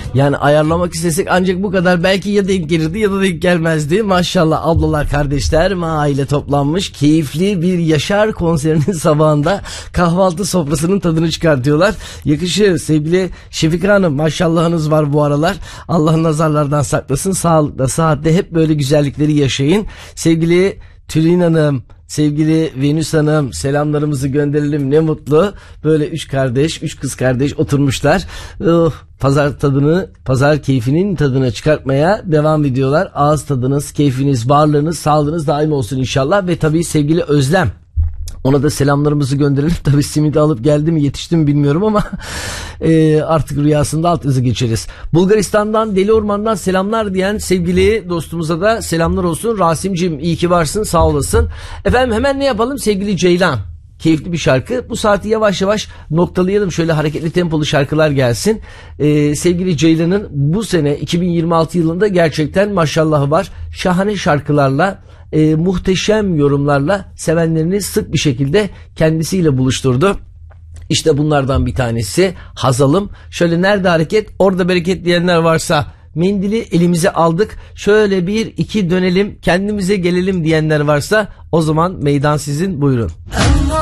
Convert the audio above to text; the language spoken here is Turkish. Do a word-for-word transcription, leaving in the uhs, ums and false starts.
Yani ayarlamak istesek ancak bu kadar, belki ya denk gelirdi ya da denk gelmezdi. Maşallah ablalar, kardeşler, aile toplanmış keyifli bir Yaşar konserinin sabahında kahvaltı sofrasının tadını çıkartıyorlar. Yakışır sevgili Şefika Hanım, maşallahınız var bu aralar. Allah nazarlardan saklasın, sağlıkla saatte hep böyle güzellikleri yaşayın. Sevgili Tülin Hanım, sevgili Venüs Hanım, selamlarımızı gönderelim, ne mutlu. Böyle üç kardeş, üç kız kardeş oturmuşlar. Uh, pazar tadını, pazar keyfinin tadını çıkartmaya devam ediyorlar. Ağız tadınız, keyfiniz, varlığınız, sağlığınız daim olsun inşallah. Ve tabii sevgili Özlem, ona da selamlarımızı gönderelim. Tabii simidi alıp geldi mi, yetişti mi bilmiyorum ama e, artık rüyasında alt yazı geçeriz. Bulgaristan'dan, Deli Orman'dan selamlar diyen sevgili dostumuza da selamlar olsun. Rasim'cim iyi ki varsın, sağ olasın. Efendim hemen ne yapalım sevgili Ceylan? Keyifli bir şarkı. Bu saati yavaş yavaş noktalayalım. Şöyle hareketli tempolu şarkılar gelsin. Ee, sevgili Ceylan'ın bu sene iki bin yirmi altı yılında gerçekten maşallahı var. Şahane şarkılarla, e, muhteşem yorumlarla sevenlerini sık bir şekilde kendisiyle buluşturdu. İşte bunlardan bir tanesi Hazalım. Şöyle nerede hareket orada bereket diyenler varsa, mendili elimize aldık, şöyle bir iki dönelim kendimize gelelim diyenler varsa, o zaman meydan sizin, buyurun.